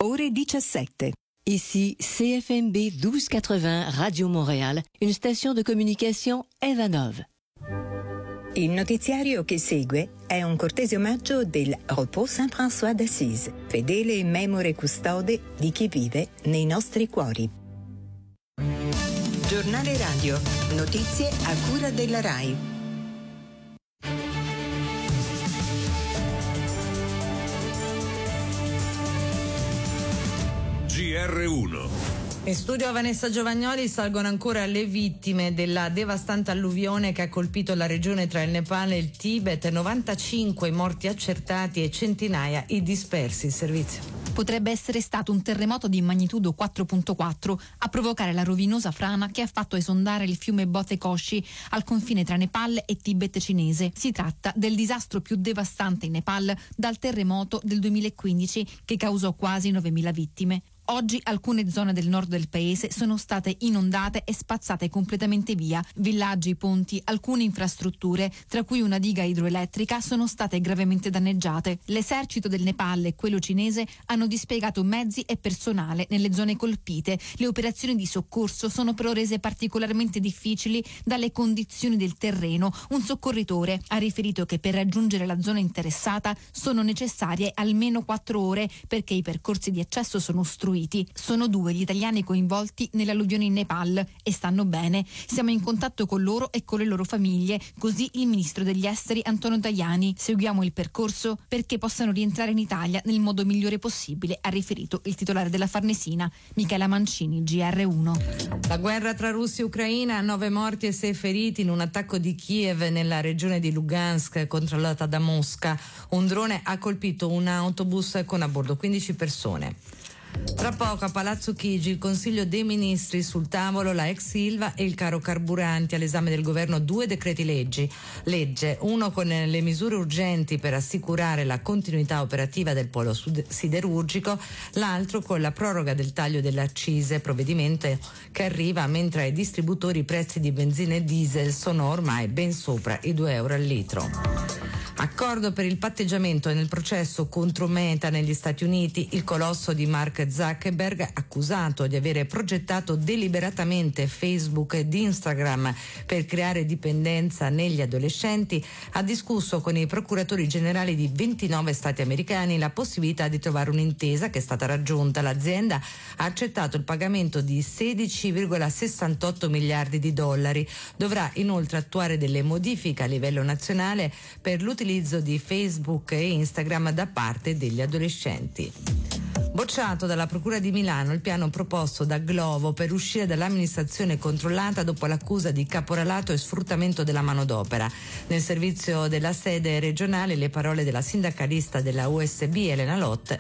ore 17. Ici CFMB 1280 Radio Montréal, une station de communication Evanov. Il notiziario che segue è un cortese omaggio del Repos Saint-François d'Assise, fedele memore custode di chi vive nei nostri cuori. Giornale radio, notizie a cura della RAI. GR1. In studio Vanessa Giovagnoli. Salgono ancora le vittime della devastante alluvione che ha colpito la regione tra il Nepal e il Tibet, 95 morti accertati e centinaia i dispersi. Il servizio. Potrebbe essere stato un terremoto di magnitudo 4.4 a provocare la rovinosa frana che ha fatto esondare il fiume Botekoshi al confine tra Nepal e Tibet cinese. Si tratta del disastro più devastante in Nepal dal terremoto del 2015 che causò quasi 9.000 vittime. Oggi alcune zone del nord del paese sono state inondate e spazzate completamente via. Villaggi, ponti, alcune infrastrutture, tra cui una diga idroelettrica, sono state gravemente danneggiate. L'esercito del Nepal e quello cinese hanno dispiegato mezzi e personale nelle zone colpite. Le operazioni di soccorso sono però rese particolarmente difficili dalle condizioni del terreno. Un soccorritore ha riferito che per raggiungere la zona interessata sono necessarie almeno 4 ore perché i percorsi di accesso sono ostruiti. Sono 2 gli italiani coinvolti nell'alluvione in Nepal e stanno bene. Siamo in contatto con loro e con le loro famiglie, così il ministro degli esteri Antonio Tajani. Seguiamo il percorso perché possano rientrare in Italia nel modo migliore possibile, ha riferito il titolare della Farnesina, Michela Mancini, GR1. La guerra tra Russia e Ucraina, 9 morti e 6 feriti in un attacco di Kiev nella regione di Lugansk controllata da Mosca. Un drone ha colpito un autobus con a bordo 15 persone. Tra poco a Palazzo Chigi il Consiglio dei Ministri, sul tavolo la ex Ilva e il caro carburanti. All'esame del governo 2 decreti legge, uno con le misure urgenti per assicurare la continuità operativa del polo siderurgico, l'altro con la proroga del taglio delle accise, provvedimento che arriva mentre ai distributori i prezzi di benzina e diesel sono ormai ben sopra i 2 euro al litro. Accordo per il patteggiamento nel processo contro Meta negli Stati Uniti. Il colosso di Mark Zuckerberg, accusato di avere progettato deliberatamente Facebook ed Instagram per creare dipendenza negli adolescenti, ha discusso con i procuratori generali di 29 stati americani la possibilità di trovare un'intesa che è stata raggiunta. L'azienda ha accettato il pagamento di 16,68 miliardi di dollari. Dovrà inoltre attuare delle modifiche a livello nazionale per l'utilizzo di Facebook e Instagram da parte degli adolescenti. Bocciato dalla Procura di Milano il piano proposto da Glovo per uscire dall'amministrazione controllata dopo l'accusa di caporalato e sfruttamento della manodopera. Nel servizio della sede regionale le parole della sindacalista della USB Elena Lott